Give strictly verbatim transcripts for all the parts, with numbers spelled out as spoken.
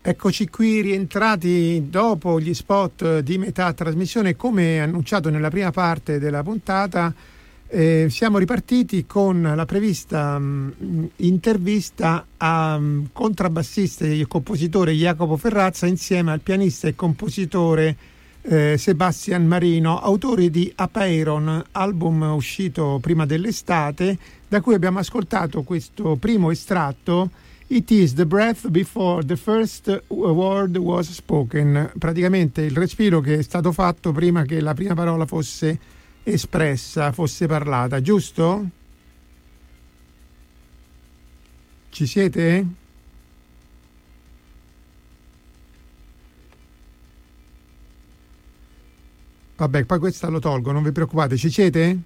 Eccoci qui rientrati dopo gli spot di metà trasmissione. Come annunciato nella prima parte della puntata, eh, siamo ripartiti con la prevista mh, intervista a um, contrabbassista e compositore Jacopo Ferrazza insieme al pianista e compositore eh, Sebastian Marino, autori di Apeiron, album uscito prima dell'estate, da cui abbiamo ascoltato questo primo estratto. It is the breath before the first word was spoken, praticamente il respiro che è stato fatto prima che la prima parola fosse espressa, fosse parlata, giusto? Ci siete? Vabbè, poi questa lo tolgo, non vi preoccupate, ci siete?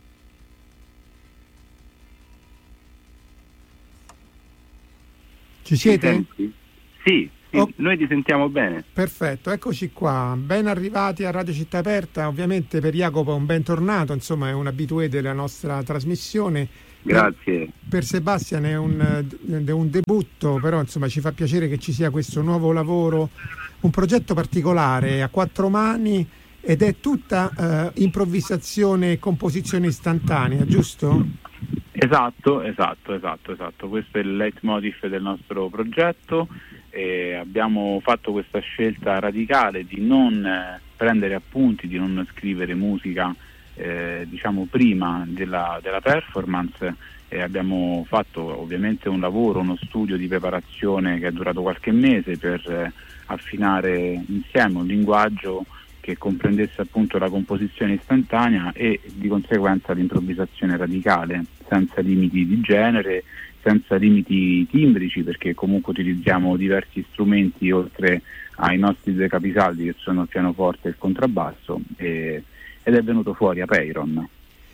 Ci siete? Sì, sì, Oh. Noi ti sentiamo bene. Perfetto, eccoci qua, ben arrivati a Radio Città Aperta. Ovviamente per Jacopo è un bentornato, insomma è un abitué della nostra trasmissione. Grazie. Per Sebastian è un, è un debutto, però insomma ci fa piacere che ci sia questo nuovo lavoro, un progetto particolare a quattro mani ed è tutta eh, improvvisazione e composizione istantanea, giusto? Esatto, esatto, esatto, esatto. Questo è il leitmotiv del nostro progetto. E abbiamo fatto questa scelta radicale di non eh, prendere appunti, di non scrivere musica eh, diciamo prima della, della performance. E abbiamo fatto ovviamente un lavoro, uno studio di preparazione che è durato qualche mese per eh, affinare insieme un linguaggio che comprendesse appunto la composizione istantanea e di conseguenza l'improvvisazione radicale, senza limiti di genere, senza limiti timbrici, perché comunque utilizziamo diversi strumenti oltre ai nostri due capisaldi che sono il pianoforte e il contrabbasso, e, ed è venuto fuori Apeiron.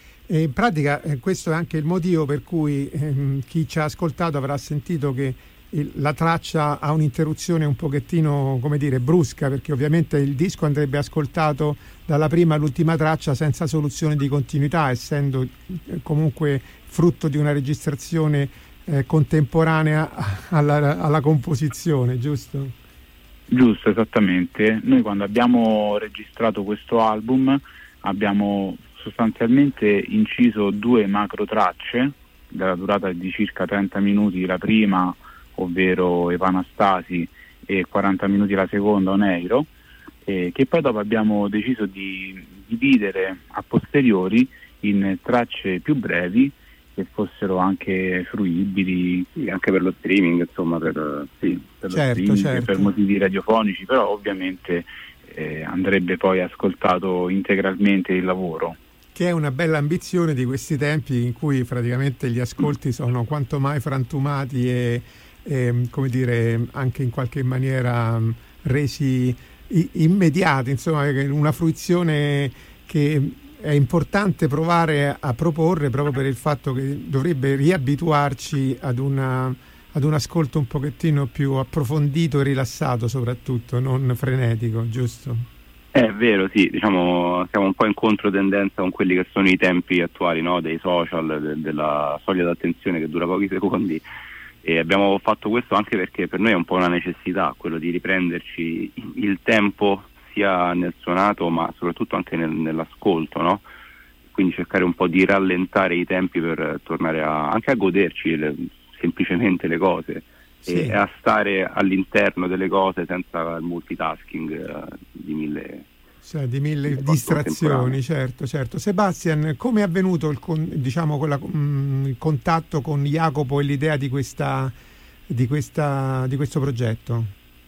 E in pratica eh, questo è anche il motivo per cui ehm, chi ci ha ascoltato avrà sentito che il, la traccia ha un'interruzione un pochettino, come dire, brusca, perché ovviamente il disco andrebbe ascoltato dalla prima all'ultima traccia senza soluzione di continuità, essendo eh, comunque frutto di una registrazione eh, contemporanea alla, alla composizione, giusto? Giusto, esattamente. Noi quando abbiamo registrato questo album abbiamo sostanzialmente inciso due macro tracce della durata di circa trenta minuti la prima, ovvero Evanastasi, e quaranta minuti la seconda, Oneiro, eh, che poi dopo abbiamo deciso di dividere a posteriori in tracce più brevi che fossero anche fruibili, sì, anche per lo streaming, insomma, per, sì, per certo, lo streaming, certo. per motivi radiofonici, però ovviamente eh, andrebbe poi ascoltato integralmente il lavoro. Che è una bella ambizione di questi tempi in cui praticamente gli ascolti sono quanto mai frantumati e, e come dire, anche in qualche maniera resi immediati, insomma, una fruizione che è importante provare a proporre proprio per il fatto che dovrebbe riabituarci ad una ad un ascolto un pochettino più approfondito e rilassato, soprattutto non frenetico, giusto? È vero, sì, diciamo siamo un po' in controtendenza con quelli che sono i tempi attuali, no? Dei social, de- della soglia d'attenzione che dura pochi secondi, e abbiamo fatto questo anche perché per noi è un po' una necessità quello di riprenderci il tempo sia nel suonato ma soprattutto anche nel, nell'ascolto, no? Quindi cercare un po' di rallentare i tempi per tornare a, anche a goderci le, semplicemente le cose. Sì. E a stare all'interno delle cose senza il multitasking eh, di mille, cioè, di mille distrazioni, certo, certo. Sebastian, come è avvenuto il, con, diciamo, quella, mh, il contatto con Jacopo e l'idea di questa di questa di questo progetto?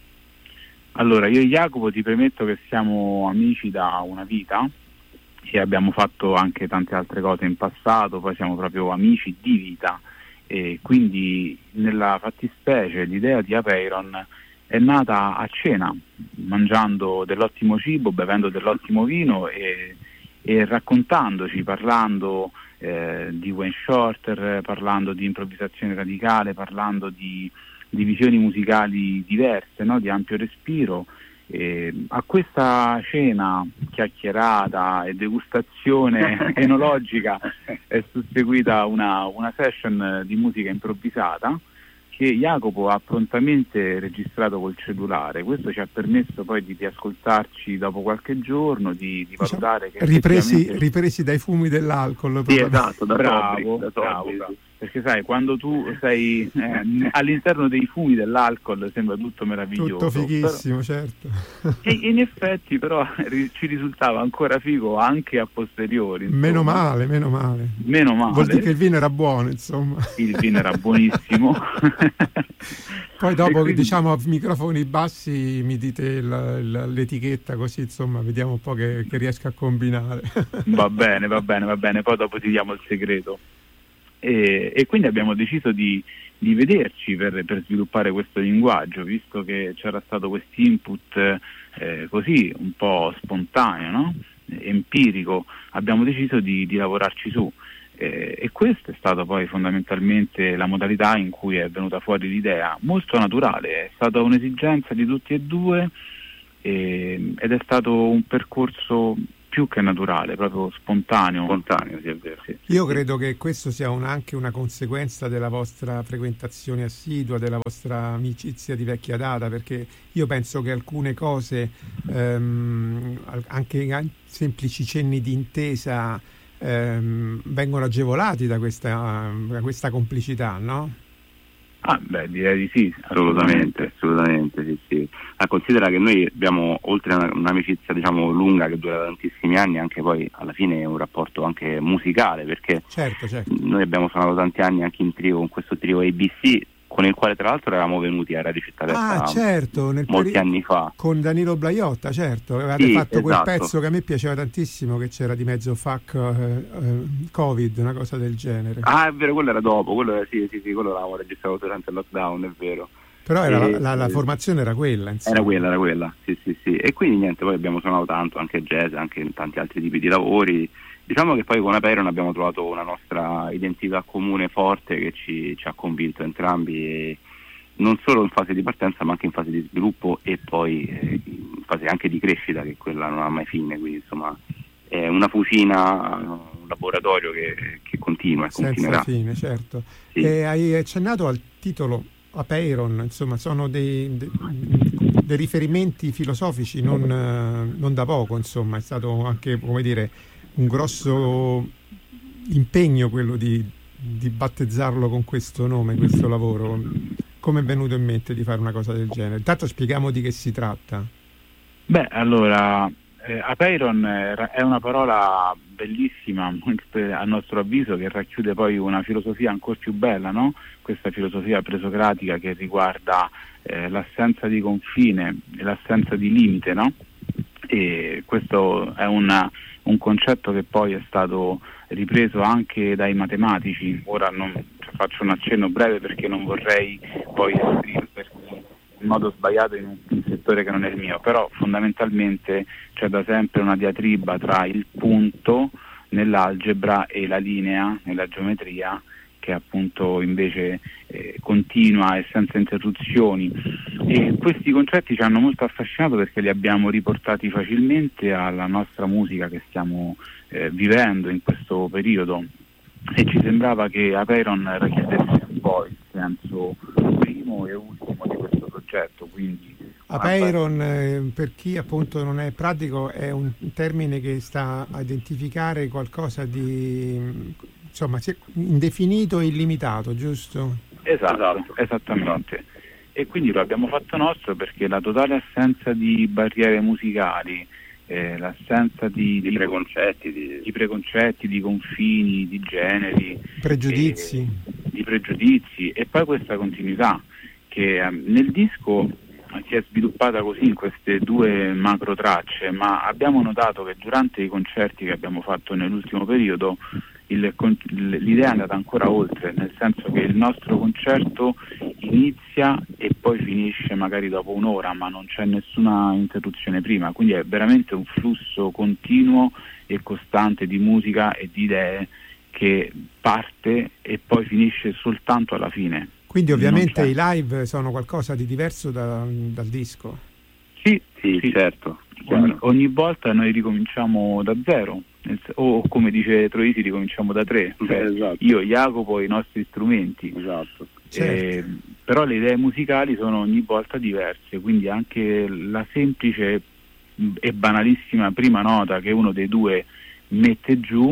Allora, io e Jacopo ti premetto che siamo amici da una vita e abbiamo fatto anche tante altre cose in passato, poi siamo proprio amici di vita. E quindi nella fattispecie l'idea di Apeiron è nata a cena, mangiando dell'ottimo cibo, bevendo dell'ottimo vino e, e raccontandoci, parlando eh, di Wayne Shorter, parlando di improvvisazione radicale, parlando di, di visioni musicali diverse, no? Di ampio respiro. E a questa cena chiacchierata e degustazione enologica è susseguita una, una session di musica improvvisata perché Jacopo ha prontamente registrato col cellulare. Questo ci ha permesso poi di riascoltarci dopo qualche giorno, di, di valutare che ripresi, effettivamente... ripresi dai fumi dell'alcol. Sì, esatto, da bravo, sobri, da bravo, sobri, bravo. Perché sai, quando tu sei eh, all'interno dei fumi dell'alcol sembra tutto meraviglioso. Tutto fighissimo, però, certo. E in effetti però ri- ci risultava ancora figo anche a posteriori. Insomma. Meno male, meno male. Meno male. Vuol dire che il vino era buono, insomma. Il vino era buonissimo. Poi dopo, quindi... diciamo, a microfoni bassi mi dite il, il, l'etichetta, così insomma vediamo un po' che, che riesco a combinare. Va bene, va bene, va bene. Poi dopo ti diamo il segreto. E, e quindi abbiamo deciso di, di vederci per, per sviluppare questo linguaggio, visto che c'era stato questo input eh, così un po' spontaneo, no? Empirico. Abbiamo deciso di, di lavorarci su eh, e questa è stata poi fondamentalmente la modalità in cui è venuta fuori l'idea, molto naturale, è stata un'esigenza di tutti e due eh, ed è stato un percorso più che naturale, proprio spontaneo. Spontaneo, sì, è vero. Sì. Io credo che questo sia un, anche una conseguenza della vostra frequentazione assidua, della vostra amicizia di vecchia data, perché io penso che alcune cose, ehm, anche semplici cenni di intesa, ehm, vengono agevolati da questa, da questa complicità, no? Ah, beh, direi di sì, assolutamente, assolutamente, sì, sì. Ah, considera che noi abbiamo, oltre a un'amicizia diciamo lunga che dura tantissimi anni, anche poi alla fine è un rapporto anche musicale, perché certo, certo. Noi abbiamo suonato tanti anni anche in trio con questo trio A B C, con il quale tra l'altro eravamo venuti a Radio Città ah, certo, nel molti peri- anni fa. Con Danilo Blaiotta, certo, avevate sì, fatto quel esatto. pezzo che a me piaceva tantissimo, che c'era di mezzo fuck eh, eh, Covid, una cosa del genere. Ah, è vero, quello era dopo, quello era, sì, sì, sì, quello l'avevamo registrato durante il lockdown, è vero. Però era e, la, la, la formazione era quella, insomma. Era quella, era quella, sì, sì, sì. E quindi niente, poi abbiamo suonato tanto, anche jazz, anche in tanti altri tipi di lavori. Diciamo che poi con Apeiron abbiamo trovato una nostra identità comune forte che ci, ci ha convinto entrambi, e non solo in fase di partenza ma anche in fase di sviluppo e poi eh, in fase anche di crescita, che quella non ha mai fine, quindi insomma è una fucina, un laboratorio che, che continua e senza continuerà. fine, certo. Sì. E hai accennato al titolo Apeiron, insomma sono dei, dei, dei riferimenti filosofici non, non da poco, insomma è stato anche, come dire, un grosso impegno quello di, di battezzarlo con questo nome, questo lavoro. Come è venuto in mente di fare una cosa del genere? Intanto spieghiamo di che si tratta. Beh, allora, eh, Apeiron è una parola bellissima, a nostro avviso, che racchiude poi una filosofia ancora più bella, no? Questa filosofia presocratica che riguarda eh, l'assenza di confine e l'assenza di limite, no? E questo è una, un concetto che poi è stato ripreso anche dai matematici. Ora non faccio un accenno breve perché non vorrei poi esprimermi in modo sbagliato in un, in un settore che non è il mio, però fondamentalmente c'è da sempre una diatriba tra il punto nell'algebra e la linea nella geometria, che appunto invece eh, continua e senza interruzioni, e questi concetti ci hanno molto affascinato perché li abbiamo riportati facilmente alla nostra musica che stiamo eh, vivendo in questo periodo, e ci sembrava che Apeiron racchiudesse un po' il senso primo e ultimo di questo progetto. Quindi Apeiron, eh, per chi appunto non è pratico, è un termine che sta a identificare qualcosa di, insomma, indefinito e illimitato, giusto? Esatto, esatto, esattamente. E quindi lo abbiamo fatto nostro perché la totale assenza di barriere musicali, eh, l'assenza di, di, di preconcetti, di... di preconcetti, di confini, di generi, pregiudizi, eh, di pregiudizi, e poi questa continuità che eh, nel disco si è sviluppata così in queste due macro tracce, ma abbiamo notato che durante i concerti che abbiamo fatto nell'ultimo periodo il, l'idea è andata ancora oltre, nel senso che il nostro concerto inizia e poi finisce magari dopo un'ora, ma non c'è nessuna interruzione prima, quindi è veramente un flusso continuo e costante di musica e di idee che parte e poi finisce soltanto alla fine. Quindi ovviamente i live sono qualcosa di diverso da, dal disco? Sì, sì, sì. certo. Ogni, ogni volta noi ricominciamo da zero, o come dice Troisi ricominciamo da tre, cioè esatto. Io, Jacopo e i nostri strumenti. Esatto. Certo. Eh, però le idee musicali sono ogni volta diverse, quindi anche la semplice e banalissima prima nota che uno dei due mette giù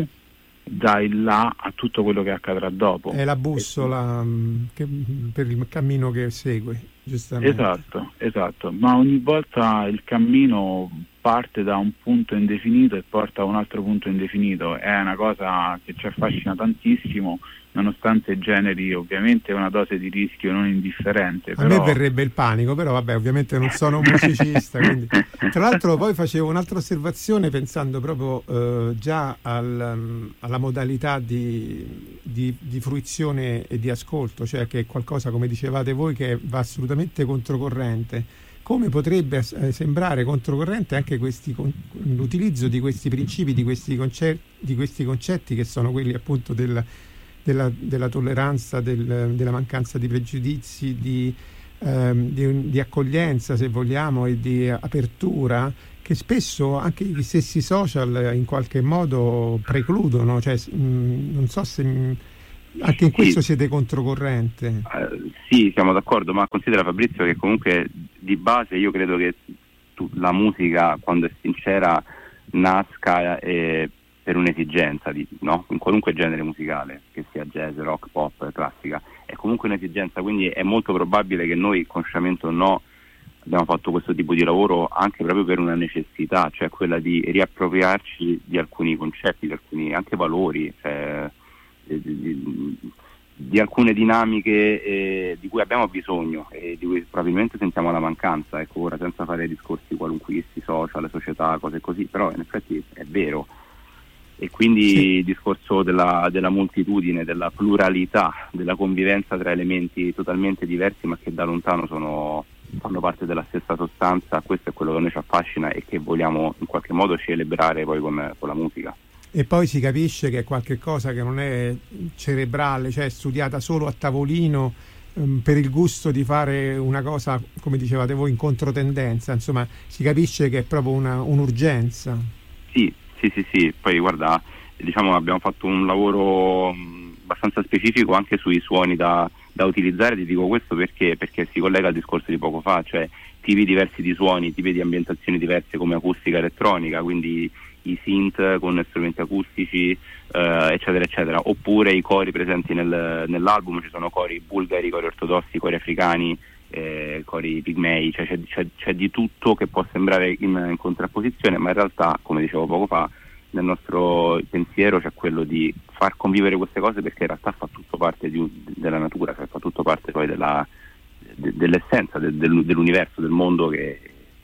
dà il là a tutto quello che accadrà dopo. È la bussola mh, che, per il cammino che segue, giustamente. Esatto, esatto, ma ogni volta il cammino parte da un punto indefinito e porta a un altro punto indefinito. È una cosa che ci affascina tantissimo, nonostante generi ovviamente una dose di rischio non indifferente. A però... me verrebbe il panico, però vabbè, ovviamente non sono un musicista. Quindi... Tra l'altro poi facevo un'altra osservazione pensando proprio eh, già al, alla modalità di, di, di fruizione e di ascolto, cioè che è qualcosa, come dicevate voi, che va assolutamente controcorrente. Come potrebbe eh, sembrare controcorrente anche questi, con, l'utilizzo di questi principi, di questi, concetti, di questi concetti che sono quelli appunto del, della, della tolleranza, del, della mancanza di pregiudizi, di, ehm, di, di accoglienza, se vogliamo, e di apertura, che spesso anche gli stessi social in qualche modo precludono. Cioè, mh, non so se... Anche in questo sì. Siete controcorrente? Uh, sì, siamo d'accordo, ma considera, Fabrizio, che comunque di base io credo che tu, la musica, quando è sincera, nasca eh, per un'esigenza, di, no? In qualunque genere musicale, che sia jazz, rock, pop, classica, è comunque un'esigenza, quindi è molto probabile che noi, consciamente o no, abbiamo fatto questo tipo di lavoro anche proprio per una necessità, cioè quella di riappropriarci di alcuni concetti, di alcuni anche valori, cioè, Di, di, di alcune dinamiche eh, di cui abbiamo bisogno e di cui probabilmente sentiamo la mancanza, ecco, ora senza fare discorsi qualunquisti, social, società, cose così, però in effetti è vero. E quindi sì. Il discorso della, della moltitudine, della pluralità, della convivenza tra elementi totalmente diversi ma che da lontano sono, fanno parte della stessa sostanza, questo è quello che a noi ci affascina e che vogliamo in qualche modo celebrare poi con, con la musica. E poi si capisce che è qualche cosa che non è cerebrale, cioè studiata solo a tavolino um, per il gusto di fare una cosa, come dicevate voi, in controtendenza. Insomma, si capisce che è proprio una, un'urgenza. Sì, sì, sì, sì. Poi guarda, diciamo abbiamo fatto un lavoro abbastanza specifico anche sui suoni da, da utilizzare. Ti dico questo perché perché si collega al discorso di poco fa, cioè tipi diversi di suoni, tipi di ambientazioni diverse come acustica, elettronica, quindi i synth con strumenti acustici, eh, eccetera eccetera, oppure i cori presenti nel, nell'album. Ci sono cori bulgari, cori ortodossi, cori africani, eh, cori pigmei, cioè c'è, c'è, c'è di tutto che può sembrare in, in contrapposizione, ma in realtà, come dicevo poco fa, nel nostro pensiero c'è quello di far convivere queste cose, perché in realtà fa tutto parte di, della natura, cioè fa tutto parte poi della, de, dell'essenza de, del, dell'universo, del mondo che...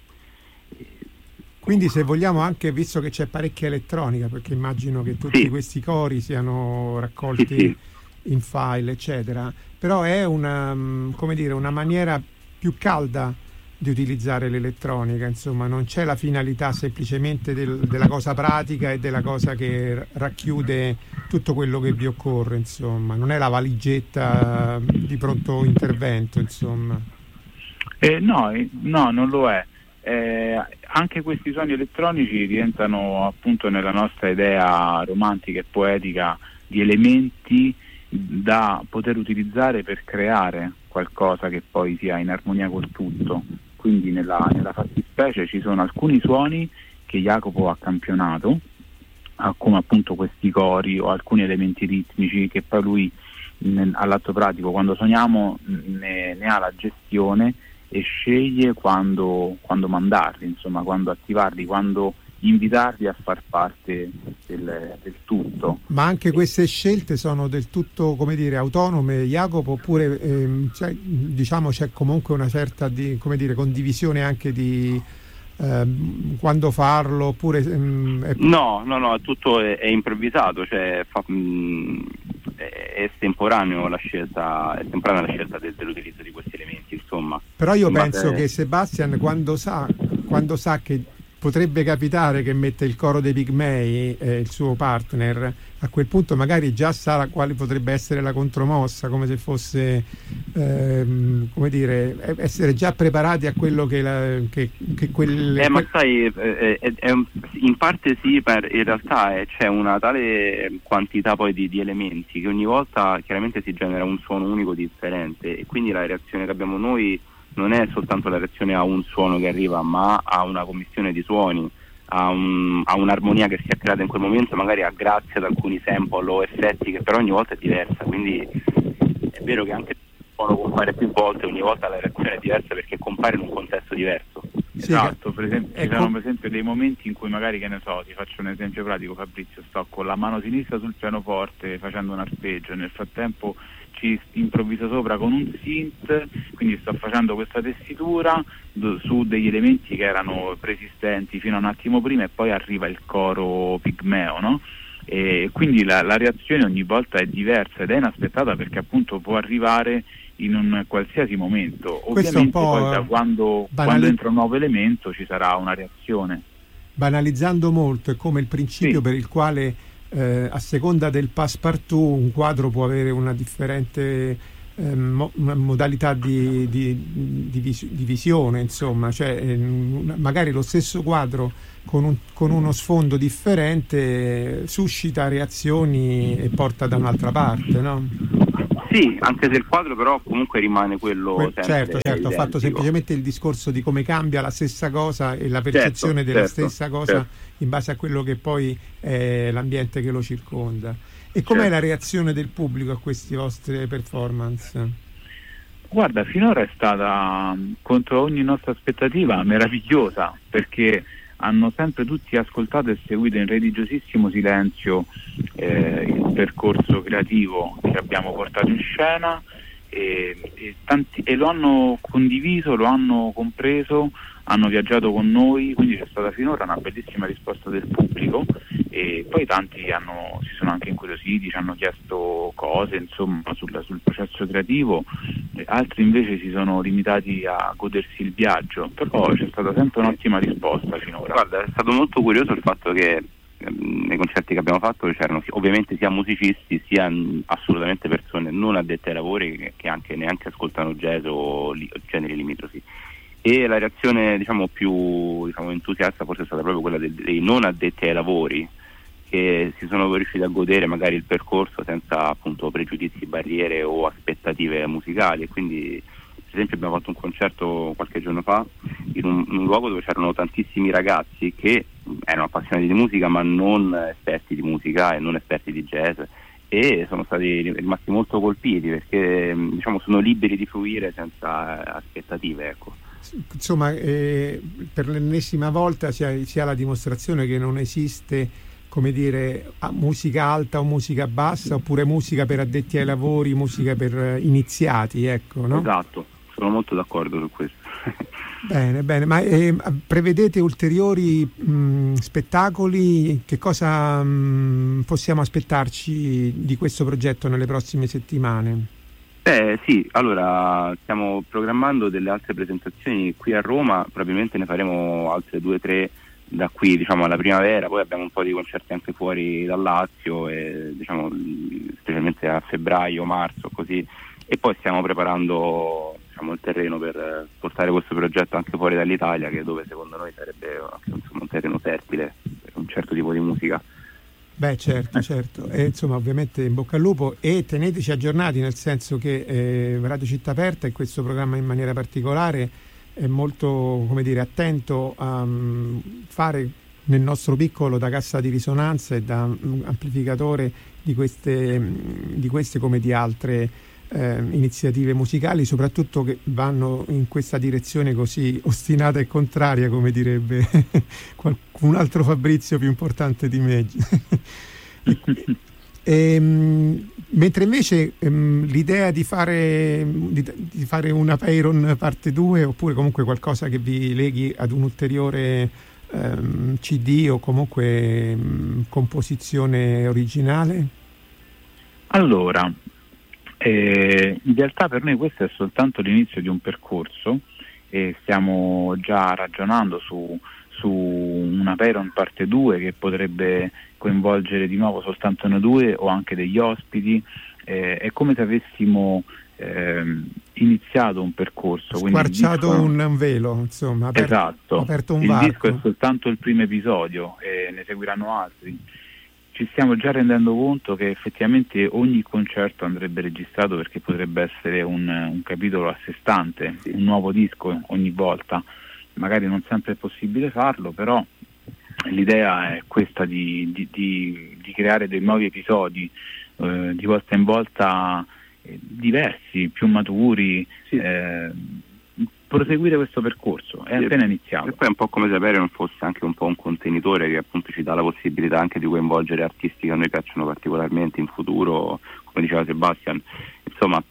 Quindi, se vogliamo, anche visto che c'è parecchia elettronica, perché immagino che tutti sì. questi cori siano raccolti sì, sì. in file, eccetera, però è una, come dire, una maniera più calda di utilizzare l'elettronica, insomma, non c'è la finalità semplicemente del, della cosa pratica e della cosa che racchiude tutto quello che vi occorre, insomma, non è la valigetta di pronto intervento, insomma. Eh, no, no, non lo è. Eh, anche questi suoni elettronici rientrano appunto nella nostra idea romantica e poetica di elementi da poter utilizzare per creare qualcosa che poi sia in armonia col tutto. Quindi nella, nella fattispecie ci sono alcuni suoni che Jacopo ha campionato, come appunto questi cori o alcuni elementi ritmici che poi lui nel, all'atto pratico, quando suoniamo, ne, ne ha la gestione e sceglie quando, quando mandarli, insomma, quando attivarli, quando invitarli a far parte del, del tutto. Ma anche queste scelte sono del tutto, come dire, autonome, Jacopo, oppure ehm, cioè, diciamo c'è comunque una certa di, come dire, condivisione anche di ehm, quando farlo, oppure ehm, è... No, no, no, tutto è, è improvvisato, cioè fa, mh, è estemporaneo la scelta, è estemporanea la scelta de, dell'utilizzo di questi elementi, insomma. Però io Ma penso se... che Sebastian, quando sa, quando sa che potrebbe capitare che mette il coro dei Pigmei, eh, il suo partner, a quel punto magari già sa quale potrebbe essere la contromossa, come se fosse ehm, come dire, essere già preparati a quello che, la, che, che quel... Eh, ma sai, eh, eh, eh, in parte sì, per, in realtà eh, c'è una tale quantità poi di, di elementi che ogni volta chiaramente si genera un suono unico differente, e quindi la reazione che abbiamo noi non è soltanto la reazione a un suono che arriva, ma a una commistione di suoni, a, un, a un'armonia che si è creata in quel momento, magari a grazie ad alcuni sample o effetti, che però ogni volta è diversa. Quindi è vero che anche il suono compare più volte, ogni volta la reazione è diversa perché compare in un contesto diverso. Sì, esatto, per esempio, ci ecco. sono per esempio dei momenti in cui magari, che ne so, ti faccio un esempio pratico, Fabrizio, sto con la mano sinistra sul pianoforte facendo un arpeggio, nel frattempo ci improvviso sopra con un synth, quindi sto facendo questa tessitura do, su degli elementi che erano preesistenti fino a un attimo prima, e poi arriva il coro pigmeo, no? E quindi la, la reazione ogni volta è diversa ed è inaspettata, perché appunto può arrivare in un qualsiasi momento. Ovviamente poi da quando, banali... quando entra un nuovo elemento ci sarà una reazione. Banalizzando molto, è come il principio sì. per il quale eh, a seconda del passepartout un quadro può avere una differente eh, mo- una modalità di, di, di, vis- di visione, insomma, cioè eh, magari lo stesso quadro con, un, con uno sfondo differente suscita reazioni e porta da un'altra parte, no? Sì, anche se il quadro però comunque rimane quello que- certo, certo, identico. Ho fatto semplicemente il discorso di come cambia la stessa cosa e la percezione certo, della certo, stessa cosa certo. in base a quello che poi è l'ambiente che lo circonda. E com'è certo. la reazione del pubblico a queste vostre performance? Guarda, finora è stata, contro ogni nostra aspettativa, meravigliosa, perché hanno sempre tutti ascoltato e seguito in religiosissimo silenzio eh, il percorso creativo che abbiamo portato in scena, e, e, tanti, e lo hanno condiviso, lo hanno compreso, hanno viaggiato con noi, quindi c'è stata finora una bellissima risposta del pubblico, e poi tanti hanno, si sono anche incuriositi, ci hanno chiesto cose insomma sul, sul processo creativo, altri invece si sono limitati a godersi il viaggio, però c'è stata sempre un'ottima risposta finora. Guarda, è stato molto curioso il fatto che ehm, nei concerti che abbiamo fatto c'erano ovviamente sia musicisti sia mh, assolutamente persone non addette ai lavori che, che anche neanche ascoltano jazz o li, generi limitrofi, e la reazione diciamo più diciamo, entusiasta forse è stata proprio quella dei, dei non addetti ai lavori, che si sono riusciti a godere magari il percorso senza appunto pregiudizi, barriere o aspettative musicali. E quindi per esempio abbiamo fatto un concerto qualche giorno fa in un, in un luogo dove c'erano tantissimi ragazzi che erano appassionati di musica ma non esperti di musica e non esperti di jazz, e sono stati rimasti molto colpiti perché diciamo sono liberi di fruire senza aspettative, ecco. Insomma, eh, per l'ennesima volta si ha, si ha la dimostrazione che non esiste, come dire, musica alta o musica bassa, oppure musica per addetti ai lavori, musica per iniziati, ecco, no? Esatto, sono molto d'accordo su questo. Bene, bene, ma eh, prevedete ulteriori mh, spettacoli? Che cosa mh, possiamo aspettarci di questo progetto nelle prossime settimane? Eh sì, allora stiamo programmando delle altre presentazioni qui a Roma, probabilmente ne faremo altre due o tre da qui diciamo alla primavera, poi abbiamo un po' di concerti anche fuori dal Lazio, e, diciamo specialmente a febbraio, marzo così, e poi stiamo preparando diciamo il terreno per portare questo progetto anche fuori dall'Italia, che dove secondo noi sarebbe insomma, un terreno fertile per un certo tipo di musica. Beh certo, certo, e insomma ovviamente in bocca al lupo, e teneteci aggiornati, nel senso che eh, Radio Città Aperta, in questo programma in maniera particolare, è molto, come dire, attento a um, fare nel nostro piccolo da cassa di risonanza e da um, amplificatore di queste, um, di queste come di altre eh, iniziative musicali, soprattutto che vanno in questa direzione così ostinata e contraria, come direbbe qualcun altro Fabrizio più importante di me. E, um, mentre invece um, l'idea di fare, di, di fare una Peyron parte due, oppure comunque qualcosa che vi leghi ad un ulteriore um, C D o comunque um, composizione originale? Allora, eh, in realtà per noi questo è soltanto l'inizio di un percorso, e stiamo già ragionando su su una Peyron parte due che potrebbe coinvolgere di nuovo soltanto noi due o anche degli ospiti. Eh, è come se avessimo eh, iniziato un percorso, squarciato disco... un, un velo, insomma, aperto, esatto. aperto un il varco. disco è soltanto il primo episodio e ne seguiranno altri. Ci stiamo già rendendo conto che effettivamente ogni concerto andrebbe registrato, perché potrebbe essere un, un capitolo a sé stante, un nuovo disco ogni volta. Magari non sempre è possibile farlo, però l'idea è questa di, di, di, di creare dei nuovi episodi eh, di volta in volta, eh, diversi, più maturi, sì. eh, proseguire questo percorso, è appena iniziato. E poi è un po' come se Apereon fosse anche un po' un contenitore che appunto ci dà la possibilità anche di coinvolgere artisti che a noi piacciono particolarmente in futuro, come diceva Sebastian. Insomma,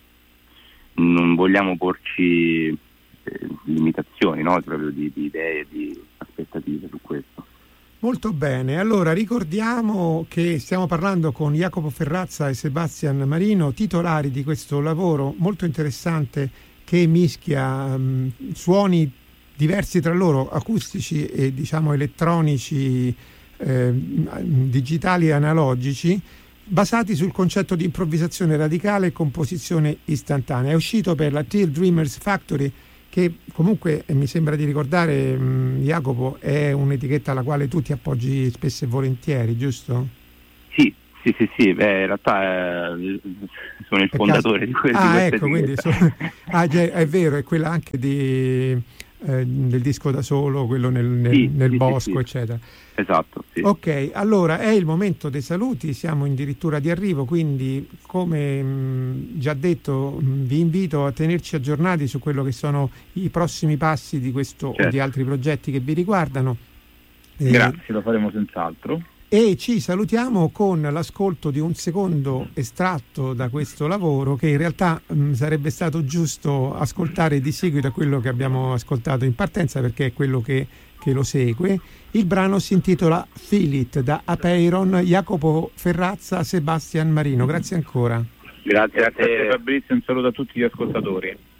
non vogliamo porci eh, limitazioni, no? Proprio di, di idee, di aspettative su questo. Molto bene, allora ricordiamo che stiamo parlando con Jacopo Ferrazza e Sebastian Marino, titolari di questo lavoro molto interessante che mischia um, suoni diversi tra loro, acustici e diciamo elettronici, eh, digitali e analogici, basati sul concetto di improvvisazione radicale e composizione istantanea. È uscito per la Tear Dreamers Factory, che comunque mi sembra di ricordare, mh, Jacopo, è un'etichetta alla quale tu ti appoggi spesso e volentieri, giusto? Sì. Sì, sì, sì, beh, in realtà eh, sono il fondatore di, que- ah, di questa ecco, quindi so- ah, è vero, è quella anche di, eh, del disco da solo, quello nel, nel, sì, nel sì, bosco, sì, sì. eccetera. Esatto, sì. Ok, allora è il momento dei saluti, siamo addirittura di arrivo, quindi come mh, già detto mh, vi invito a tenerci aggiornati su quello che sono i prossimi passi di questo certo. o di altri progetti che vi riguardano. Grazie, eh, lo faremo senz'altro. E ci salutiamo con l'ascolto di un secondo estratto da questo lavoro, che in realtà mh, sarebbe stato giusto ascoltare di seguito a quello che abbiamo ascoltato in partenza, perché è quello che, che lo segue. Il brano si intitola Feel It, da Aperon, Jacopo Ferrazza, Sebastian Marino. Grazie ancora. Grazie a te Fabrizio, un saluto a tutti gli ascoltatori.